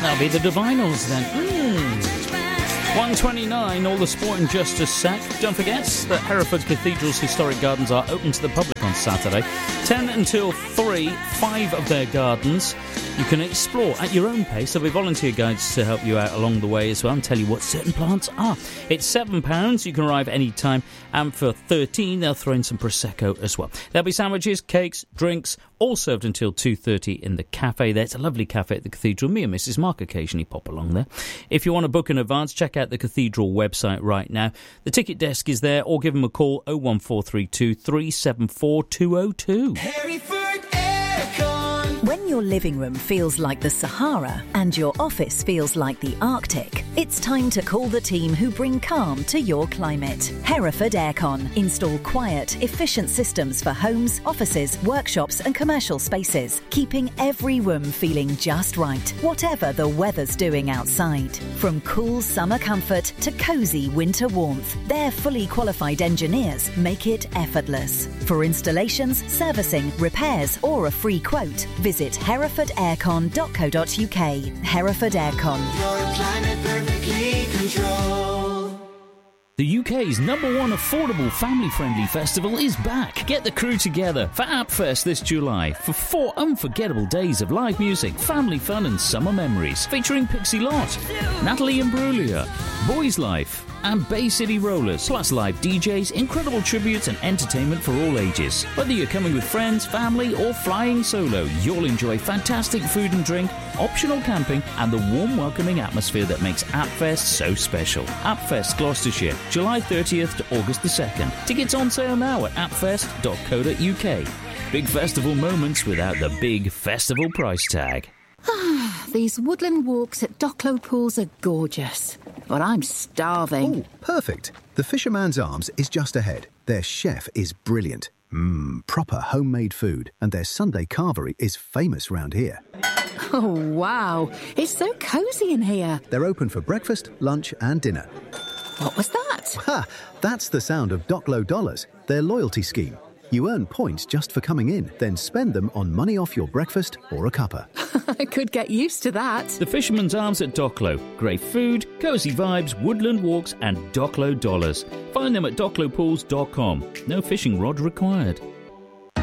That'll be the Divinals then. 129, all the sport and justice sack. Don't forget that Hereford Cathedral's historic gardens are open to the public on Saturday. 10 until 3, 5 of their gardens. You can explore at your own pace. There'll be volunteer guides to help you out along the way as well and tell you what certain plants are. It's £7. You can arrive any time. And for £13, they'll throw in some Prosecco as well. There'll be sandwiches, cakes, drinks, all served until 2:30 in the cafe there. It's a lovely cafe at the Cathedral. Me and Mrs. Mark occasionally pop along there. If you want to book in advance, check out the Cathedral website right now. The ticket desk is there, or give them a call 01432 374 202. When your living room feels like the Sahara and your office feels like the Arctic, it's time to call the team who bring calm to your climate. Hereford Aircon. Install quiet, efficient systems for homes, offices, workshops and commercial spaces, keeping every room feeling just right, whatever the weather's doing outside. From cool summer comfort to cosy winter warmth, their fully qualified engineers make it effortless. For installations, servicing, repairs or a free quote, visit herefordaircon.co.uk. Hereford Aircon. Your climate perfectly controlled. The UK's #1 affordable family-friendly festival is back. Get the crew together for AppFest this July for 4 unforgettable days of live music, family fun and summer memories, featuring Pixie Lott, Natalie Imbruglia, Boys Life and Bay City Rollers, plus live DJs, incredible tributes and entertainment for all ages. Whether you're coming with friends, family or flying solo, you'll enjoy fantastic food and drink, optional camping and the warm welcoming atmosphere that makes AppFest so special. AppFest Gloucestershire, July 30th to August the 2nd. Tickets on sale now at appfest.co.uk. Big festival moments without the big festival price tag. These woodland walks at Docklow Pools are gorgeous, but I'm starving. Oh, perfect. The Fisherman's Arms is just ahead. Their chef is brilliant. Proper homemade food, and their Sunday carvery is famous round here. Oh, wow. It's so cosy in here. They're open for breakfast, lunch and dinner. What was that? Ha! That's the sound of Docklow Dollars, their loyalty scheme. You earn points just for coming in, then spend them on money off your breakfast or a cuppa. I could get used to that. The Fisherman's Arms at Docklow. Great food, cosy vibes, woodland walks and Docklow Dollars. Find them at docklowpools.com. No fishing rod required.